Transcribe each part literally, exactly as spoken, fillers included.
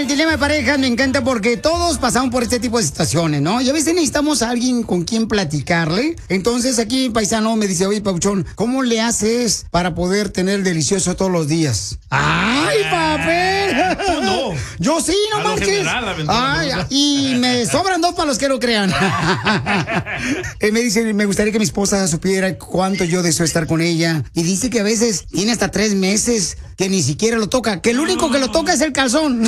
el dilema de pareja me encanta porque todos pasamos por este tipo de situaciones, ¿no? Y a veces necesitamos a alguien con quien platicarle. Entonces aquí paisano me dice, oye, Papuchón, ¿cómo le haces para poder tener delicioso todos los días? ¡Ay, papel! ¿Tú no? Yo sí, no A lo marches. general, Ay, y me sobran dos para los que no crean. Él me dice, me gustaría que mi esposa supiera cuánto yo deseo estar con ella. Y dice que a veces tiene hasta tres meses que ni siquiera lo toca, que el único que lo toca es el calzón.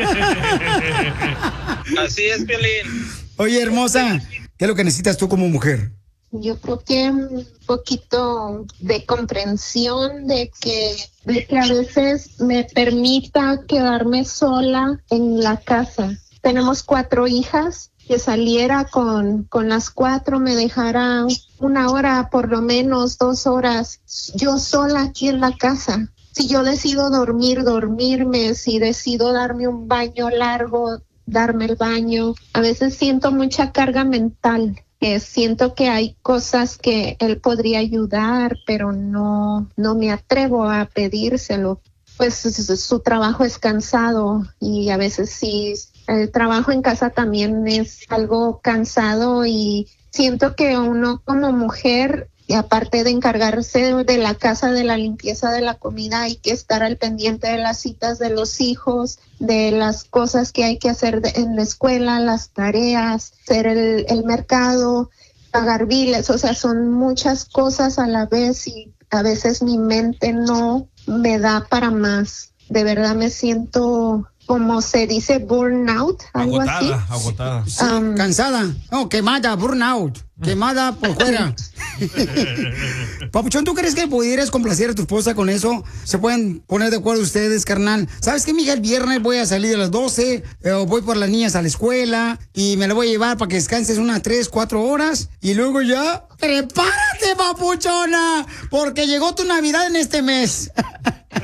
Así es, Piolín. Oye, hermosa, ¿qué es lo que necesitas tú como mujer? Yo creo que un poquito de comprensión de que, de que a veces me permita quedarme sola en la casa. Tenemos cuatro hijas, que saliera con, con las cuatro, me dejara una hora, por lo menos dos horas, yo sola aquí en la casa. Si yo decido dormir, dormirme, si decido darme un baño largo, darme el baño. A veces siento mucha carga mental. Que siento que hay cosas que él podría ayudar, pero no, no me atrevo a pedírselo. Pues su, su trabajo es cansado y a veces sí, el trabajo en casa también es algo cansado y siento que uno como mujer, y aparte de encargarse de la casa, de la limpieza de la comida, hay que estar al pendiente de las citas de los hijos, de las cosas que hay que hacer de, en la escuela, las tareas, hacer el, el mercado, pagar biles, o sea, son muchas cosas a la vez y a veces mi mente no me da para más. De verdad me siento, como se dice, burnout, algo agotada, así. agotada. Sí, um, cansada. No, quemada, burnout. Quemada por fuera. Papuchón, ¿tú crees que pudieras complacer a tu esposa con eso? ¿Se pueden poner de acuerdo ustedes, carnal? ¿Sabes qué, mija? El viernes voy a salir a las doce, eh, voy por las niñas a la escuela y me la voy a llevar para que descanses unas tres, cuatro horas y luego ya... ¡Prepárate, papuchona! Porque llegó tu Navidad en este mes.